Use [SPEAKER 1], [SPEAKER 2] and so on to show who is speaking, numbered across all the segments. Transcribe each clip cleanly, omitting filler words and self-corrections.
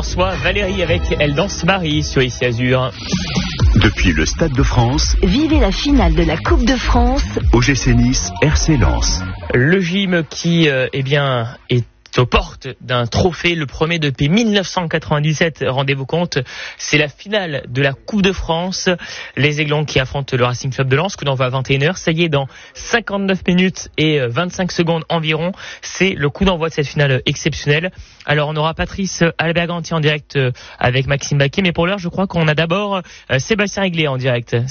[SPEAKER 1] Lensois, Valérie avec Elle danse Marie sur Ici Azur.
[SPEAKER 2] Depuis le Stade de France,
[SPEAKER 3] vivez la finale de la Coupe de France.
[SPEAKER 2] OGC Nice, RC Lens.
[SPEAKER 1] Le gym qui est aux portes d'un trophée, le premier depuis 1997, rendez-vous compte, c'est la finale de la Coupe de France. Les Aiglons qui affrontent le Racing Club de Lens, coup d'envoi à 21h. Ça y est, dans 59 minutes et 25 secondes environ, c'est le coup d'envoi de cette finale exceptionnelle. Alors on aura Patrice Alberganti en direct avec Maxime Baquet, mais pour l'heure je crois qu'on a d'abord Sébastien Aiglet en direct. Seb ?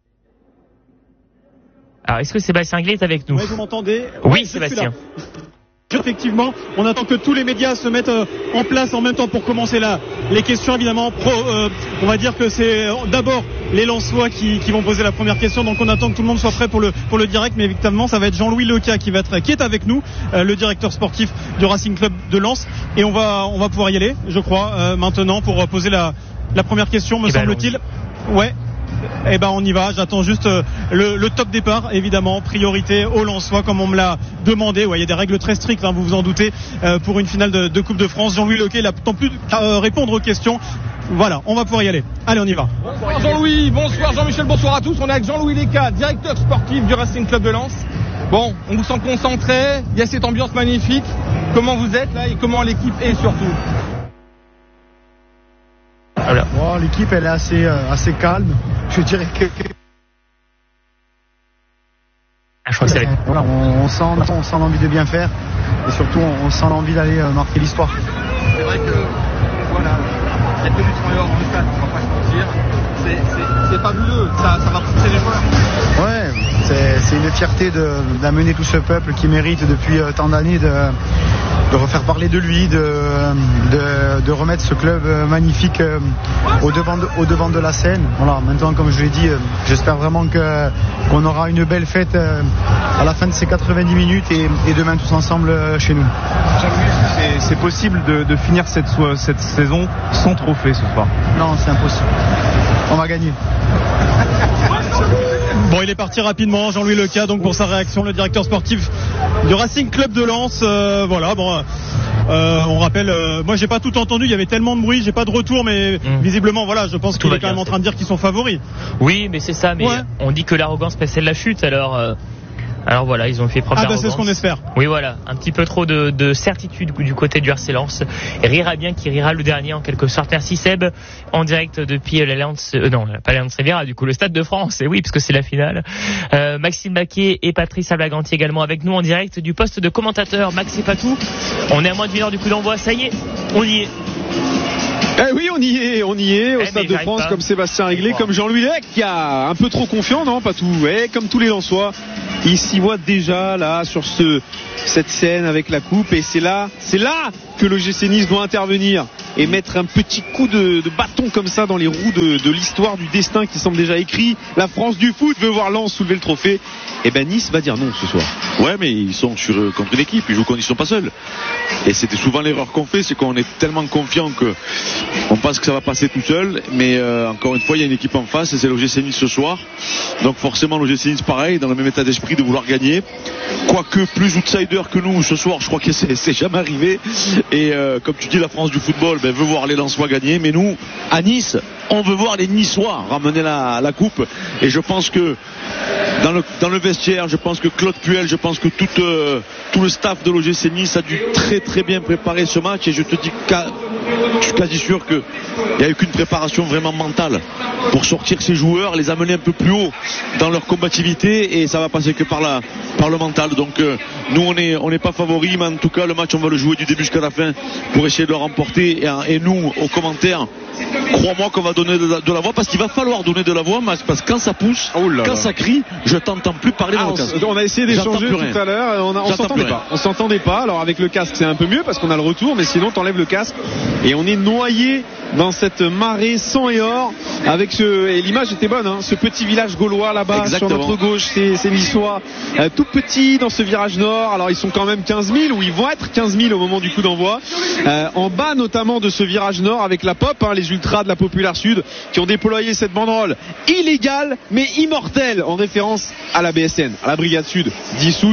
[SPEAKER 1] Alors est-ce que Sébastien Aiglet est avec nous ?
[SPEAKER 4] Oui, vous m'entendez ?
[SPEAKER 1] Oui, Sébastien.
[SPEAKER 4] Effectivement, on attend que tous les médias se mettent en place en même temps pour commencer les questions. Évidemment, on va dire que c'est d'abord les Lensois qui vont poser la première question. Donc on attend que tout le monde soit prêt pour le direct. Mais évidemment, ça va être Jean-Louis Leca qui est avec nous, le directeur sportif du Racing Club de Lens. Et on va pouvoir y aller, je crois, maintenant pour poser la première question, me semble-t-il. Ouais. Eh ben on y va, j'attends juste le top départ, évidemment, priorité aux Lensois comme on me l'a demandé. Ouais, il y a des règles très strictes, vous vous en doutez, pour une finale de Coupe de France. Jean-Louis Lequet, il n'attend plus qu'à répondre aux questions. Voilà, on va pouvoir y aller. Allez, on y va.
[SPEAKER 5] Bonsoir Jean-Louis, bonsoir Jean-Michel, bonsoir à tous. On est avec Jean-Louis Leca, directeur sportif du Racing Club de Lens. Bon, on vous sent concentré, il y a cette ambiance magnifique. Comment vous êtes là et comment l'équipe est surtout ?
[SPEAKER 1] Voilà.
[SPEAKER 6] Bon, l'équipe elle est assez calme. Je dirais que
[SPEAKER 1] je crois que c'est
[SPEAKER 6] voilà, on sent l'envie de bien faire et surtout on sent l'envie d'aller marquer l'histoire.
[SPEAKER 5] C'est vrai que voilà, la tenue sont dehors dans le stade, on va pas se mentir. C'est fabuleux, ça va pousser les joueurs.
[SPEAKER 6] Ouais, c'est une fierté d'amener tout ce peuple qui mérite depuis tant d'années de refaire parler de lui, de remettre ce club magnifique au devant de la scène. Voilà, maintenant comme je l'ai dit, j'espère vraiment qu'on aura une belle fête à la fin de ces 90 minutes et demain tous ensemble chez nous.
[SPEAKER 7] Jean-Louis, c'est possible de finir cette saison sans trophée ce soir?
[SPEAKER 6] Non, c'est impossible. On va gagner.
[SPEAKER 4] Bon, il est parti rapidement, Jean-Louis Leca, donc pour sa réaction, le directeur sportif du Racing Club de Lens. Voilà, bon, on rappelle, moi j'ai pas tout entendu, il y avait tellement de bruit, j'ai pas de retour, mais visiblement, voilà, je pense qu'il est quand même en train de dire qu'ils sont favoris.
[SPEAKER 1] Oui, mais c'est ça, mais on dit que l'arrogance précède la chute, alors voilà, ils ont fait preuve d'arrogance.
[SPEAKER 4] C'est ce qu'on espère.
[SPEAKER 1] Oui, voilà, un petit peu trop de certitude du côté du RC Lens. Et rira bien qui rira le dernier en quelque sorte. Merci Seb, en direct depuis l'Alliance, non, pas l'Alliance Riviera, du coup le Stade de France. Et oui, parce que c'est la finale. Maxime Baquet et Patrice Alberganti également avec nous en direct du poste de commentateur. Max et Patou, on est à moins de 1 heure du coup d'envoi. Ça y est, on y est.
[SPEAKER 8] Oui, on y est au Stade de France, comme Sébastien Aiglet, comme Jean-Louis Leca, qui a un peu trop confiant, non, Patou, comme tous les Lensois. Il s'y voit déjà là sur cette scène avec la coupe, et c'est là que l'OGC Nice doit intervenir et mettre un petit coup de bâton comme ça dans les roues de l'histoire, du destin qui semble déjà écrit. La France du foot veut voir Lens soulever le trophée. Et ben Nice va dire non ce soir.
[SPEAKER 9] Ouais, mais ils sont contre une équipe, ils jouent quand ils sont pas seuls. Et c'était souvent l'erreur qu'on fait, c'est qu'on est tellement confiant que on pense que ça va passer tout seul. Mais encore une fois, il y a une équipe en face et c'est l'OGC Nice ce soir. Donc forcément l'OGC Nice pareil, dans le même état d'esprit de vouloir gagner. Quoique plus outsider que nous ce soir, je crois que c'est jamais arrivé. Et comme tu dis, la France du football veut voir les Lensois gagner. Mais nous, à Nice, on veut voir les Niçois ramener la coupe. Et je pense que dans le vestiaire, je pense que Claude Puel, je pense que tout le staff de l'OGC Nice a dû très très bien préparer ce match, et je te dis je suis quasi sûr qu'il n'y a eu qu'une préparation vraiment mentale pour sortir ces joueurs, les amener un peu plus haut dans leur combativité, et ça va passer que par le mental. Donc nous on n'est pas favoris, mais en tout cas le match on va le jouer du début jusqu'à la fin pour essayer de le remporter, et nous aux commentaires, crois-moi qu'on va donner de la voix, parce qu'il va falloir donner de la voix, parce que quand ça pousse, quand ça crie, je t'entends plus parler dans le casque.
[SPEAKER 8] On a essayé d'échanger tout à l'heure, on s'entendait pas. Alors avec le casque c'est un peu mieux parce qu'on a le retour, mais sinon t'enlèves le casque et on est noyé dans cette marée sang et or avec et l'image était bonne, ce petit village gaulois là-bas. Exactement. Sur notre gauche, c'est Niçois, tout petit dans ce virage nord. Alors ils sont quand même 15 000, ou ils vont être 15 000 au moment du coup d'envoi, en bas notamment de ce virage nord avec la pop, les ultras de la Populaire Sud qui ont déployé cette banderole illégale mais immortelle en référence à la BSN, à la Brigade Sud, dissoute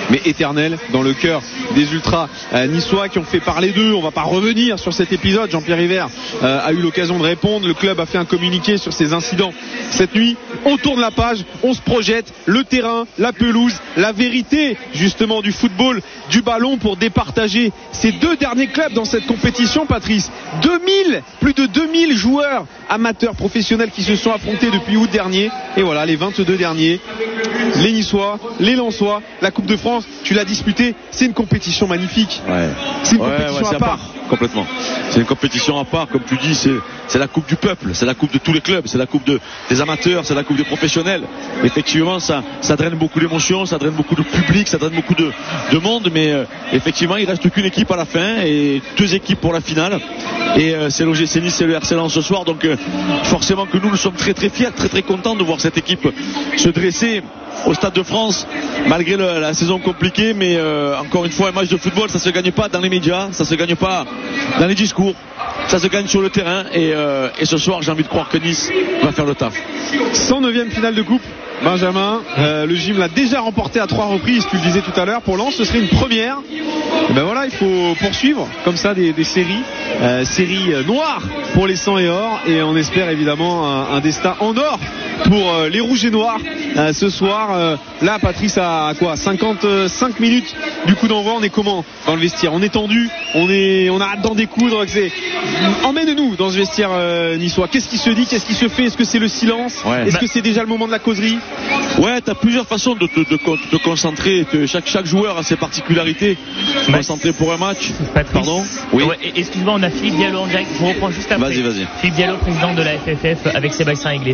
[SPEAKER 8] mais éternel dans le cœur des ultras niçois qui ont fait parler d'eux. On va pas revenir sur cet épisode. Jean-Pierre River a eu l'occasion de répondre. Le club a fait un communiqué sur ces incidents cette nuit. On tourne la page, on se projette, le terrain, la pelouse, la vérité justement du football, du ballon pour départager ces deux derniers clubs dans cette compétition, Patrice. Plus de 2000 joueurs amateurs professionnels qui se sont affrontés depuis août dernier. Et voilà, les 22 derniers, les Niçois, les Lensois, la Coupe de France, tu l'as disputé, c'est une compétition magnifique.
[SPEAKER 9] Ouais.
[SPEAKER 8] C'est une compétition à part.
[SPEAKER 9] Complètement. C'est une compétition à part, comme tu dis, c'est la coupe du peuple, c'est la coupe de tous les clubs, c'est la coupe des amateurs, c'est la coupe des professionnels. Effectivement, ça draine beaucoup d'émotions, ça draine beaucoup de public, ça draine beaucoup de monde, mais effectivement, il reste qu'une équipe à la fin et 2 équipes pour la finale. Et c'est l'OGC Nice et le RC Lens ce soir, donc forcément que nous sommes très très fiers, très très contents de voir cette équipe se dresser au Stade de France malgré la saison compliquée, mais encore une fois, un match de football, ça se gagne pas dans les médias, ça se gagne pas dans les discours, ça se gagne sur le terrain, et ce soir j'ai envie de croire que Nice va faire le taf.
[SPEAKER 8] 109e finale de coupe, Benjamin, le gym l'a déjà remporté à 3 reprises, tu le disais tout à l'heure. Pour Lens, ce serait une première. Et ben voilà, il faut poursuivre comme ça des séries noires pour les 100 et or, et on espère évidemment un destin en or pour les rouges et noirs ce soir. Là, Patrice, à quoi, 55 minutes du coup d'envoi, on est comment dans le vestiaire? On est tendu, on a hâte d'en découdre. Emmène-nous dans ce vestiaire niçois. Qu'est-ce qui se dit, qu'est-ce qui se fait? Est-ce que c'est le silence? Est-ce que c'est déjà le moment de la causerie?
[SPEAKER 9] Ouais, t'as plusieurs façons de te concentrer. Chaque joueur a ses particularités. Se concentrer pour un match.
[SPEAKER 1] Patrice.
[SPEAKER 9] Pardon. Oui.
[SPEAKER 1] Ouais, excuse-moi, on a Philippe Diallo en direct. Je vous reprends juste après.
[SPEAKER 9] Vas-y.
[SPEAKER 1] Philippe Diallo, président de la FFF, avec Sébastien Aiglé.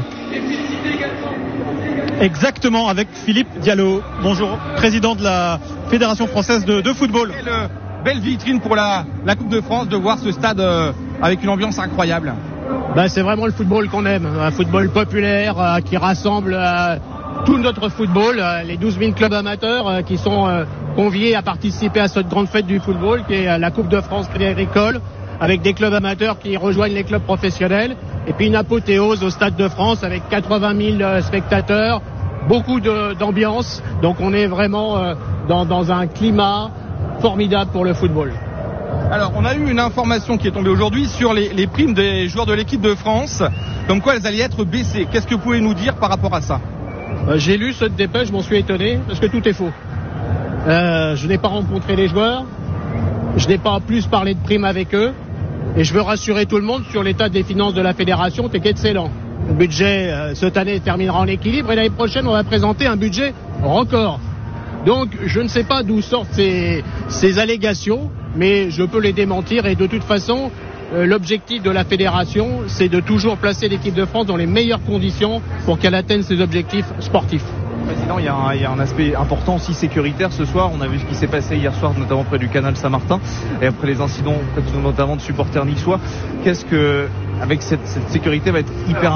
[SPEAKER 4] Exactement, avec Philippe Diallo. Bonjour, président de la Fédération française de football.
[SPEAKER 5] Belle vitrine pour la Coupe de France, de voir ce stade avec une ambiance incroyable.
[SPEAKER 10] C'est vraiment le football qu'on aime, un football populaire qui rassemble tout notre football, les 12 000 clubs amateurs qui sont conviés à participer à cette grande fête du football qui est la Coupe de France Crédit Agricole, avec des clubs amateurs qui rejoignent les clubs professionnels, et puis une apothéose au Stade de France avec 80 000 spectateurs, beaucoup d'ambiance. Donc on est vraiment dans un climat formidable pour le football.
[SPEAKER 5] Alors, on a eu une information qui est tombée aujourd'hui sur les primes des joueurs de l'équipe de France, comme quoi elles allaient être baissées. Qu'est-ce que vous pouvez nous dire par rapport à ça?
[SPEAKER 10] J'ai lu cette dépêche, je m'en suis étonné, parce que tout est faux. Je n'ai pas rencontré les joueurs, je n'ai pas plus parlé de primes avec eux, et je veux rassurer tout le monde sur l'état des finances de la fédération, qui est excellent. Le budget, cette année, terminera en équilibre, et l'année prochaine, on va présenter un budget record. Donc, je ne sais pas d'où sortent ces allégations, mais je peux les démentir, et de toute façon, l'objectif de la fédération, c'est de toujours placer l'équipe de France dans les meilleures conditions pour qu'elle atteigne ses objectifs sportifs.
[SPEAKER 7] Président, il y a un aspect important aussi sécuritaire ce soir. On a vu ce qui s'est passé hier soir, notamment près du canal Saint-Martin, et après les incidents notamment de supporters niçois. Qu'est-ce que, avec cette sécurité, va être hyper